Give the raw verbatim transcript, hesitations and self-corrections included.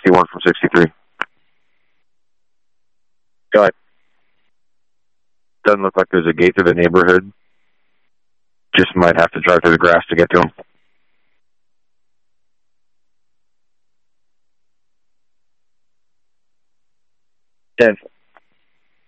sixty-one from sixty-three. Go ahead. Doesn't look like there's a gate to the neighborhood. Just might have to drive through the grass to get to him. ten